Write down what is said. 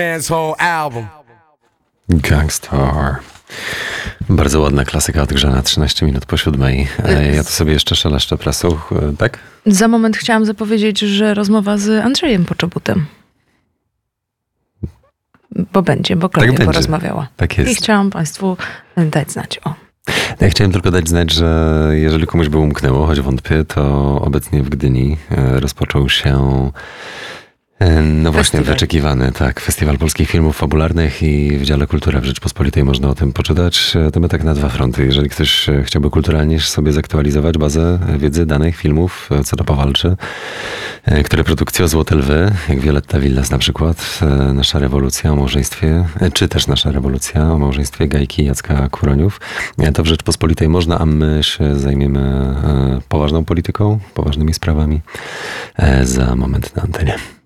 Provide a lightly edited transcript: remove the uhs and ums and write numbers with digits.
Whole album. Gangstar. Bardzo ładna klasyka odgrzana 13 minut po 7. Ja to sobie jeszcze szeleszczę prasą, tak? Za moment chciałam zapowiedzieć, że rozmowa z Andrzejem Poczobutem. Bo Klaudia będzie. porozmawiała. Tak jest. I chciałam Państwu dać znać. Ja chciałem tylko dać znać, że jeżeli komuś by umknęło, choć wątpię, to obecnie w Gdyni rozpoczął się właśnie wyczekiwany, Festiwal Polskich Filmów Fabularnych i w dziale Kultura w Rzeczpospolitej można o tym poczytać. To my tak na dwa fronty. Jeżeli ktoś chciałby kulturalnie sobie zaktualizować bazę wiedzy, danych, filmów, co to powalczy, które produkcje o Złote Lwy, jak Violetta Villas na przykład, Nasza rewolucja o małżeństwie, czy też Nasza rewolucja o małżeństwie Gajki i Jacka Kuroniów, to w Rzeczpospolitej można, a my się zajmiemy poważną polityką, poważnymi sprawami za moment na antenie.